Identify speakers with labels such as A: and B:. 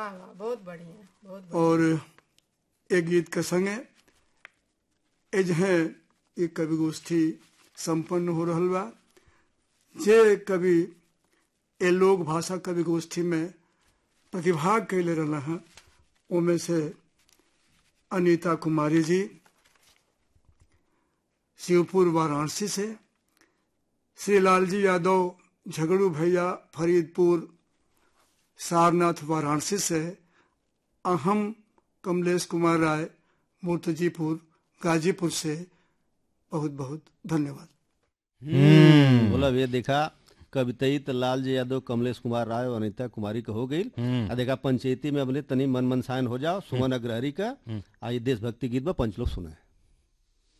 A: वाह वाह, बहुत बढ़िया, बहुत बढ़िया।
B: और एक गीत के संगे एज है ये कवि गोष्ठी संपन्न हो रहल बा। जे कवि ए लोक भाषा कवि गोष्ठी में प्रतिभाग कैले रहना है, उनमें से अनीता कुमारी जी शिवपुर वाराणसी से, श्री लालजी यादव झगड़ू भैया फरीदपुर सारनाथ वाराणसी से, अहम कमलेश कुमार राय मूर्तजीपुर गाजीपुर से बहुत बहुत धन्यवाद।
C: बोला ये देखा कवितई तो लालजी यादव कमलेश कुमार राय और अनिता कुमारी का हो गई। आ देखा पंचायती में अपने तनी मन मनसायन हो जाओ सुमन अग्रहरी का। आ ये देशभक्ति गीत में पंच लोग सुने।